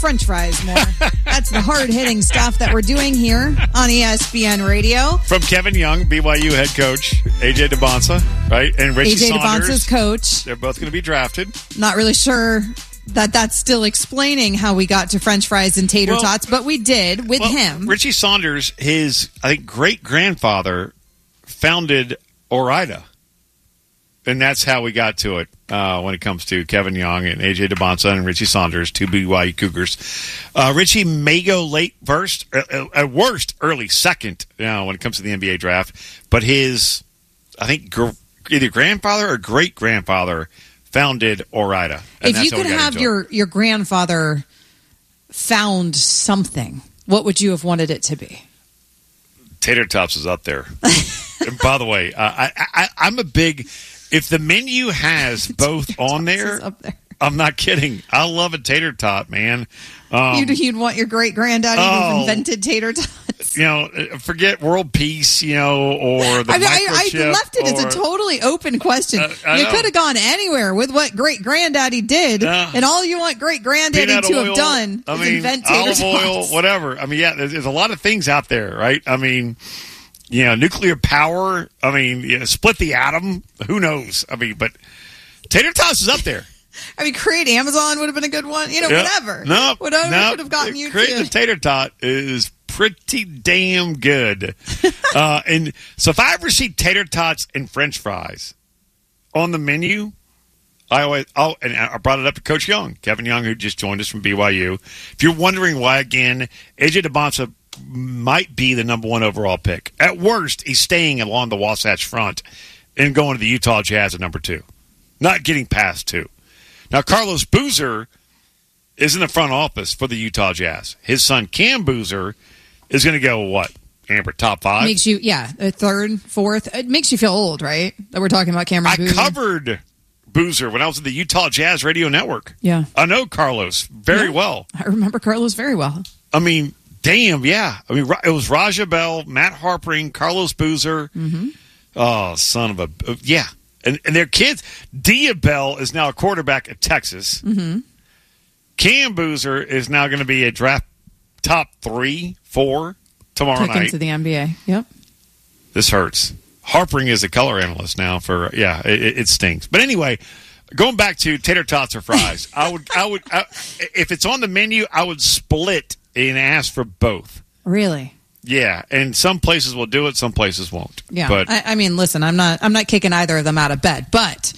French fries more. That's the hard-hitting stuff that we're doing here on ESPN Radio. From Kevin Young, BYU head coach, A.J. DeBonsa, right? And Richie A.J. Saunders. DeBonsa's coach. They're both going to be drafted. Not really sure that that's still explaining how we got to French fries and tater tots, but we did with him. Richie Saunders, his, I think, great-grandfather founded Ore-Ida. And that's how we got to it when it comes to Kevin Young and A.J. DeBonsa and Richie Saunders, two BYU Cougars. Richie may go late first, at worst, early second when it comes to the NBA draft. But his, I think, either grandfather or great-grandfather founded Ore-Ida. If you could have your grandfather found something, what would you have wanted it to be? Tater tots is up there. And by the way, I'm a big... If the menu has both on there, I'm not kidding. I love a tater tot, man. You'd want your great-granddaddy to have invented tater tots. Forget world peace, or the microchip. I left it as a totally open question. You could have gone anywhere with what great-granddaddy did, and all you want great-granddaddy to have done is invent tater tots. Olive oil, whatever. There's a lot of things out there, right? Nuclear power. Split the atom. Who knows? But tater tots is up there. Create Amazon would have been a good one. Whatever. Whatever could have gotten you to. Creating a tater tot is pretty damn good. And so if I ever see tater tots and French fries on the menu, and I brought it up to Coach Young, Kevin Young, who just joined us from BYU. If you're wondering why, again, A.J. DeBonsa might be the number one overall pick. At worst, he's staying along the Wasatch Front and going to the Utah Jazz at number 2. Not getting past 2. Now, Carlos Boozer is in the front office for the Utah Jazz. His son, Cam Boozer, is going to go, what, Amber, top 5? Makes you, third, fourth. It makes you feel old, right? That we're talking about Cameron Boozer. I covered Boozer when I was at the Utah Jazz Radio Network. Yeah. I know Carlos very well. I remember Carlos very well. Damn, yeah. It was Raja Bell, Matt Harpering, Carlos Boozer. Mm-hmm. Oh, son of a... yeah. And their kids. Dia Bell is now a quarterback at Texas. Mm-hmm. Cam Boozer is now going to be a draft top 3, 4 tomorrow night. Into the NBA. Yep. This hurts. Harpering is a color analyst now for... Yeah, it stinks. But anyway... Going back to tater tots or fries, I would, if it's on the menu, I would split and ask for both. Really? Yeah, and some places will do it, some places won't. Yeah, but listen, I'm not kicking either of them out of bed, but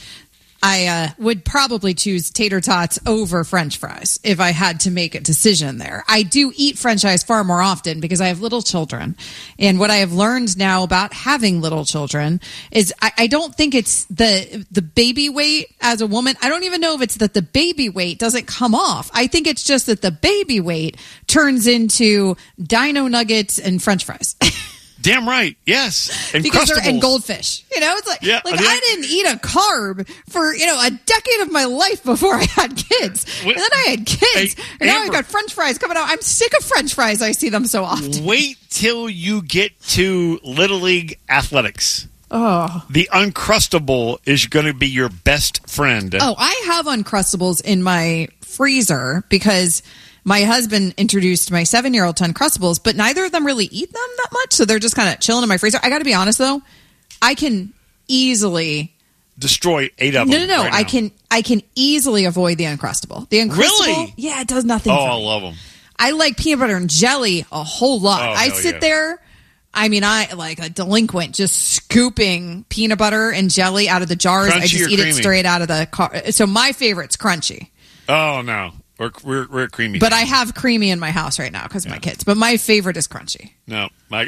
I would probably choose tater tots over French fries if I had to make a decision there. I do eat French fries far more often because I have little children. And what I have learned now about having little children is I don't think it's the baby weight as a woman. I don't even know if it's that the baby weight doesn't come off. I think it's just that the baby weight turns into dino nuggets and French fries. Damn right, yes. And goldfish. It's like, I didn't eat a carb for, a decade of my life before I had kids. And then I had kids. And now I've got French fries coming out. I'm sick of French fries. I see them so often. Wait till you get to Little League athletics. Oh. The Uncrustable is going to be your best friend. Oh, I have Uncrustables in my freezer because... my husband introduced my 7-year-old to Uncrustables, but neither of them really eat them that much, so they're just kind of chilling in my freezer. I got to be honest, though. I can easily... destroy 8 of them. No. Right I can easily avoid the Uncrustable. The Uncrustable... Really? Yeah, it does nothing for me. I love them. I like peanut butter and jelly a whole lot. I sit there... I like a delinquent, just scooping peanut butter and jelly out of the jars. Crunchy I just eat it straight out of the car. So my favorite's crunchy. Oh, no. We're creamy. But I have creamy in my house right now because of my kids. But my favorite is crunchy. No,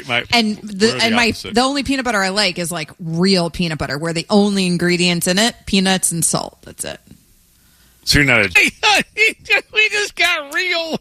the only peanut butter I like is like real peanut butter, where the only ingredients in it, peanuts and salt. That's it. So you're not we just got real.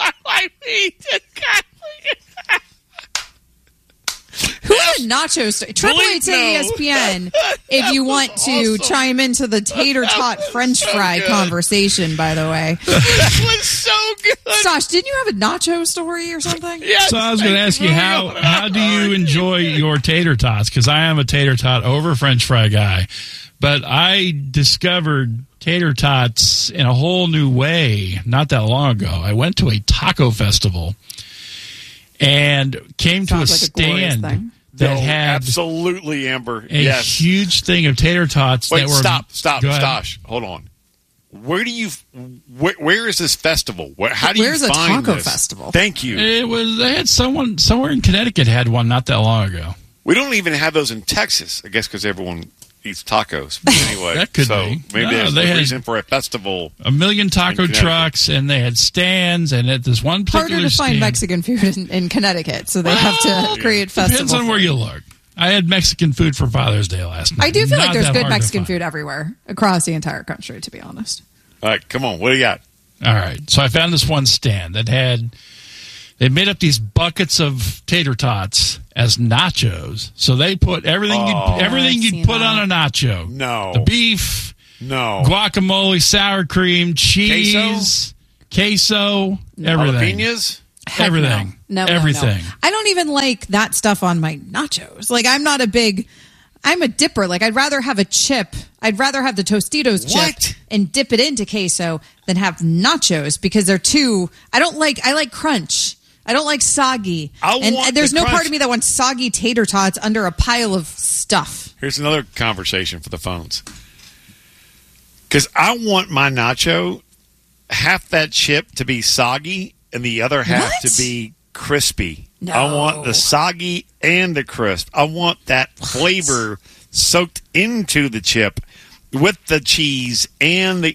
Who had a nacho story? Triple A to ESPN if you want to chime into the tater tot French fry conversation, by the way. That was so good. Sash, didn't you have a nacho story or something? Yes, so I was going to ask you, how do you enjoy your tater tots? Because I am a tater tot over French fry guy. But I discovered tater tots in a whole new way not that long ago. I went to a taco festival and came to a Sounds like a glorious stand thing. that had absolutely, Amber. a Yes. huge thing of tater tots. Wait, that were stop, Go ahead. Stosh. Hold on. Where is this festival? How do Where's you a find taco this? festival? Thank you. They had someone somewhere in Connecticut had one not that long ago. We don't even have those in Texas, I guess, because everyone eats tacos. But anyway, That could so be. maybe No, there's they a had- reason for a festival. A million taco In Connecticut. trucks, and they had stands, and at this one particular Harder to find stand, Mexican food in Connecticut, so they have to create festivals. depends on where you look. I had Mexican food for Father's Day last night. I do feel Not like there's that good hard to Mexican find. food everywhere across the entire country, to be honest. All right, come on. What do you got? All right. So I found this one stand that they made up these buckets of tater tots as nachos. So they put everything I've you'd seen put that. on a nacho. No. The beef, No. guacamole, sour cream, cheese, queso, everything. Jalapenos? Heck Everything. No, Everything. I don't even like that stuff on my nachos. Like, I'm a dipper. Like, I'd rather have a chip. I'd rather have the Tostitos chip What? and dip it into queso than have nachos because I like crunch. I don't like soggy. And there's the no part crunch. of me that wants soggy tater tots under a pile of stuff. Here's another conversation for the phones. Because I want my nacho, half that chip to be soggy and the other half What? to be crispy. No. I want the soggy and the crisp. I want that flavor soaked into the chip with the cheese and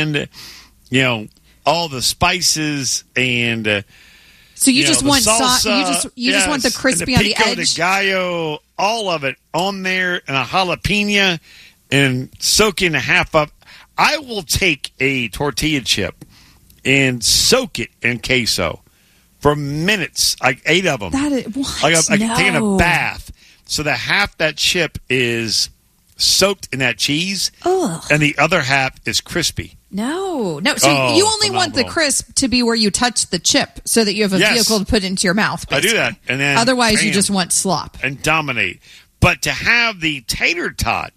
all the spices and So you just the want salsa, you just want the yes, crispy and on the pico edge. de gallo, all of it on there, and a jalapeno, and soak in a half up. I will take a tortilla chip and soak it in queso for minutes, like 8 of them. That is what? Like taking a No. bath. So the half that chip is soaked in that cheese, Ugh. and the other half is crispy. No. So Oh, you only want the phenomenal. crisp to be where you touch the chip so that you have a Yes. vehicle to put into your mouth. I do basically. that, and then Otherwise, you bam. just want slop. And dominate. But to have the tater tot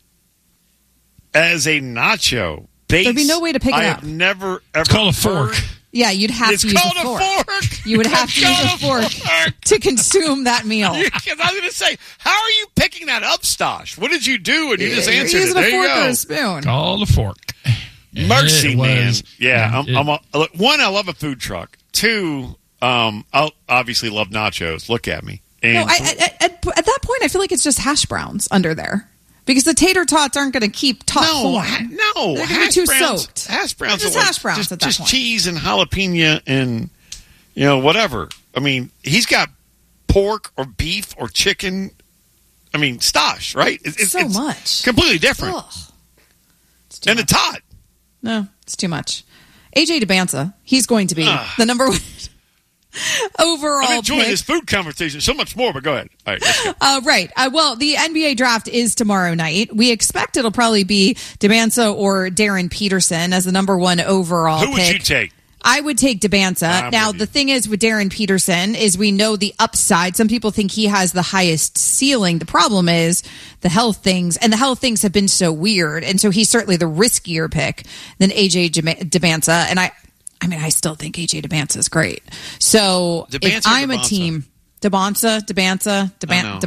as a nacho base, There'd be no way to pick it I up. have never ever. It's called a fork. heard- Yeah, you'd have It's to use called a fork. You would have to It's use a called fork to consume that meal. Because I was going to say, how are you picking that up, Stosh? What did you do? And you just You're answered it. using a There you fork or go. a spoon. Called a fork. Mercy, It man. was- Yeah, it- one, I love a food truck. 2, I'll obviously love nachos. Look at me. And No, at that point, I feel like it's just hash browns under there because the tater tots aren't going to keep top form. no, They're gonna be hash too browns, soaked. Hash browns, They're just are like hash browns at that just point. cheese and jalapeno and whatever. I mean, he's got pork or beef or chicken. I mean, Stosh, right? It's much. completely different. Ugh. It's too And the much. tot. No, it's too much. AJ DeBanza, he's going to be the number one overall I'm enjoying pick. this food conversation so much more, but go ahead. All right, let's go. Right. Well, the NBA draft is tomorrow night. We expect it'll probably be DeBanza or Darren Peterson as the number one overall Who would pick. you take? I would take DeBanza. I'm Now, with you. the thing is with Darren Peterson is we know the upside. Some people think he has the highest ceiling. The problem is the health things, and the health things have been so weird. And so he's certainly the riskier pick than AJ DeBanza. And I mean, I still think AJ DeBanza is great. So DeBanza if or I'm a DeBanza? team, DeBanza, I know.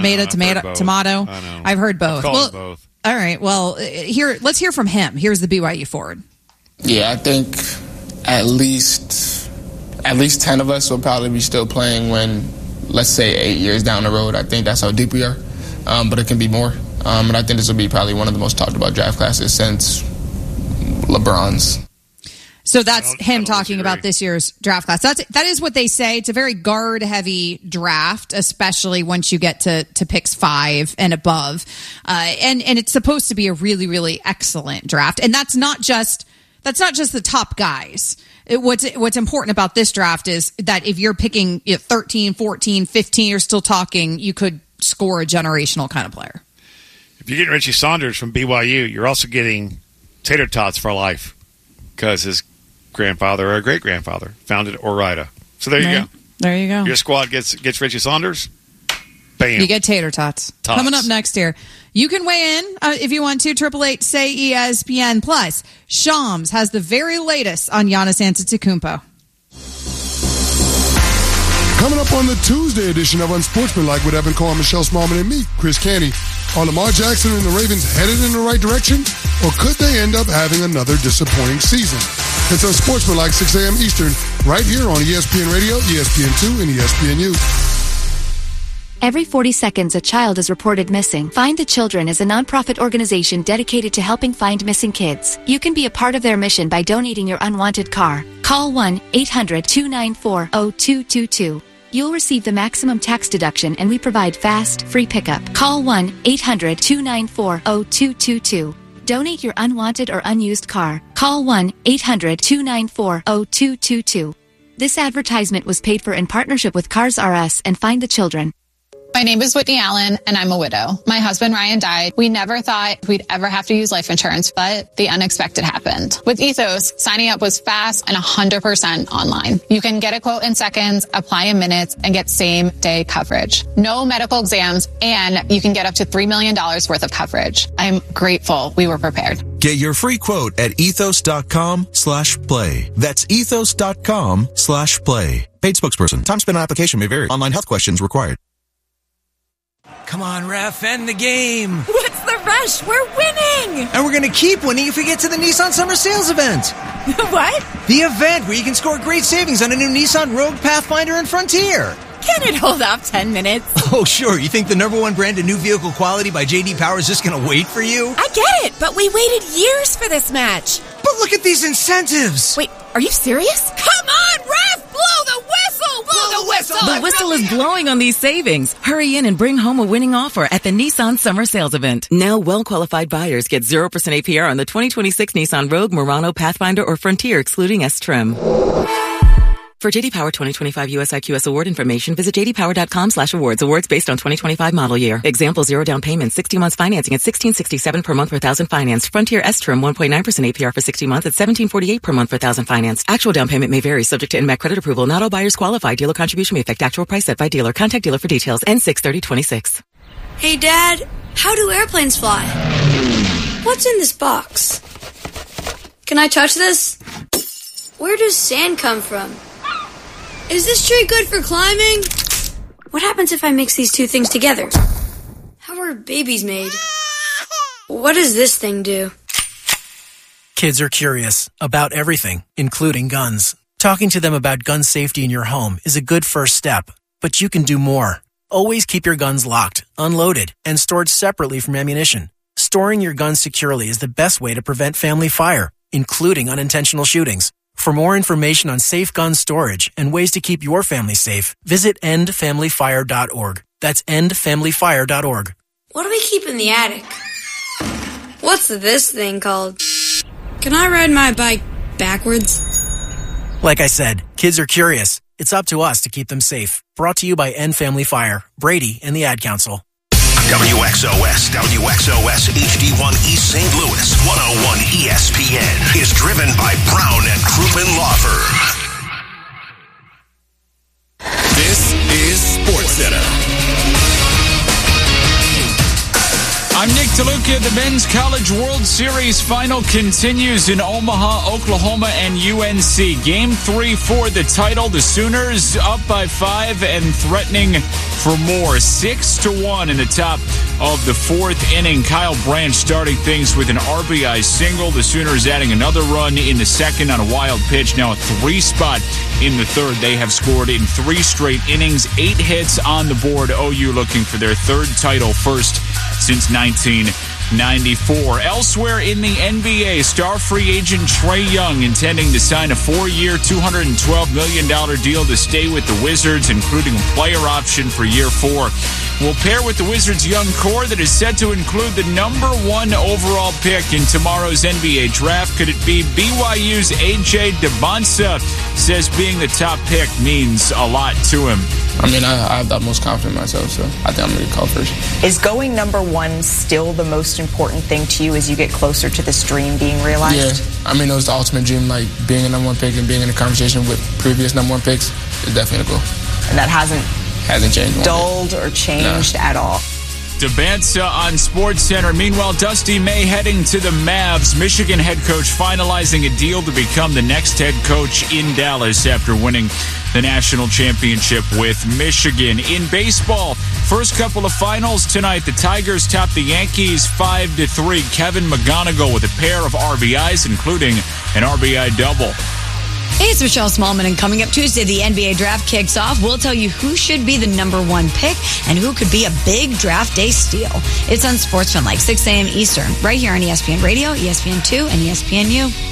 tomato. I know. I've heard both. I've called Well, both. all right. Well, let's hear from him. Here's the BYU forward. Yeah, I think at least 10 of us will probably be still playing when, let's say, 8 years down the road. I think that's how deep we are, but it can be more. And I think this will be probably one of the most talked about draft classes since LeBron's. So that's I him don't talking disagree. about this year's draft class. That is what they say. It's a very guard heavy draft, especially once you get to picks 5 and above. And it's supposed to be a really, really excellent draft. And that's not just the top guys. What's important about this draft is that if you're picking 13, 14, 15, you're still talking, you could score a generational kind of player. If you're getting Richie Saunders from BYU, you're also getting tater tots for life because his grandfather or great-grandfather founded Ore-Ida. So there you Right. go. There you go. Your squad gets Richie Saunders. Bam. You get tater tots. Coming up next here. You can weigh in if you want to. 888-SAY-ESPN. Plus, Shams has the very latest on Giannis Antetokounmpo. Coming up on the Tuesday edition of Unsportsmanlike with Evan Cole, Michelle Smallman, and me, Chris Canty. Are Lamar Jackson and the Ravens headed in the right direction? Or could they end up having another disappointing season? It's Unsportsmanlike, 6 a.m. Eastern, right here on ESPN Radio, ESPN2, and ESPNU. Every 40 seconds, a child is reported missing. Find the Children is a nonprofit organization dedicated to helping find missing kids. You can be a part of their mission by donating your unwanted car. Call 1-800-294-0222. You'll receive the maximum tax deduction, and we provide fast, free pickup. Call 1-800-294-0222. Donate your unwanted or unused car. Call 1-800-294-0222. This advertisement was paid for in partnership with Cars R Us and Find the Children. My name is Whitney Allen, and I'm a widow. My husband, Ryan, died. We never thought we'd ever have to use life insurance, but the unexpected happened. With Ethos, signing up was fast and 100% online. You can get a quote in seconds, apply in minutes, and get same-day coverage. No medical exams, and you can get up to $3 million worth of coverage. I'm grateful we were prepared. Get your free quote at ethos.com/play. That's ethos.com/play. Paid spokesperson. Time spent on application may vary. Online health questions required. Come on, ref, end the game. What's the rush? We're winning. And we're going to keep winning if we get to the Nissan Summer Sales event. What? The event where you can score great savings on a new Nissan Rogue, Pathfinder, and Frontier. Can it hold off 10 minutes? Oh, sure. You think the #1 brand in new vehicle quality by J.D. Power is just going to wait for you? I get it, but we waited years for this match. But look at these incentives. Wait, are you serious? Come on, ref! Blow the whistle! Blow the whistle! The whistle is blowing on these savings. Hurry in and bring home a winning offer at the Nissan Summer Sales Event. Now, well-qualified buyers get 0% APR on the 2026 Nissan Rogue, Murano, Pathfinder, or Frontier, excluding S-Trim. For JD Power 2025 US IQS award information, visit jdpower.com/awards. Awards based on 2025 model year. Example, 0 down payment, 60 months financing at $1,667 per month per thousand financed. Frontier S-Trim 1.9% APR for 60 months at $1,748 per month per thousand financed. Actual down payment may vary, subject to NMAC credit approval. Not all buyers qualify. Dealer contribution may affect actual price set by dealer. Contact dealer for details. N6/3026. Hey, Dad, how do airplanes fly? What's in this box? Can I touch this? Where does sand come from? Is this tree good for climbing? What happens if I mix these two things together? How are babies made? What does this thing do? Kids are curious about everything, including guns. Talking to them about gun safety in your home is a good first step, but you can do more. Always keep your guns locked, unloaded, and stored separately from ammunition. Storing your guns securely is the best way to prevent family fire, including unintentional shootings. For more information on safe gun storage and ways to keep your family safe, visit endfamilyfire.org. That's endfamilyfire.org. What do we keep in the attic? What's this thing called? Can I ride my bike backwards? Like I said, kids are curious. It's up to us to keep them safe. Brought to you by End Family Fire, Brady, and the Ad Council. WXOS HD1 East St. Louis 101 ESPN is driven by Brown and Crouppen Law Firm. This is SportsCenter. I'm Nick DeLuca. The Men's College World Series final continues in Omaha, Oklahoma, and UNC. Game 3 for the title. The Sooners up by 5 and threatening for more. 6-1 in the top of the fourth inning. Kyle Branch starting things with an RBI single. The Sooners adding another run in the second on a wild pitch. Now a 3 spot in the third. They have scored in 3 straight innings. 8 hits on the board. OU looking for their third title, first since 1994. Elsewhere in the NBA, star free agent Trae Young intending to sign a 4-year, $212 million deal to stay with the Wizards, including a player option for year 4. Will pair with the Wizards' young core that is set to include the #1 overall pick in tomorrow's NBA draft. Could it be BYU's AJ Debonsa? Says being the top pick means a lot to him. I mean, I have the most confidence in myself, so I think I'm going to call first. Is going #1 still the most important thing to you as you get closer to this dream being realized? Yeah, I mean, it was the ultimate dream, like being a #1 pick and being in a conversation with previous #1 picks is definitely a goal. And that hasn't Hasn't changed. Dulled or changed at all. Debanza on SportsCenter. Meanwhile, Dusty May heading to the Mavs. Michigan head coach finalizing a deal to become the next head coach in Dallas after winning the national championship with Michigan. In baseball, first couple of finals tonight. The Tigers top the Yankees 5-3. Kevin McGonigal with a pair of RBIs, including an RBI double. Hey, it's Michelle Smallman, and coming up Tuesday, the NBA draft kicks off. We'll tell you who should be the number one pick and who could be a big draft day steal. It's on SportsFun, like 6 a.m. Eastern, right here on ESPN Radio, ESPN2, and ESPNU.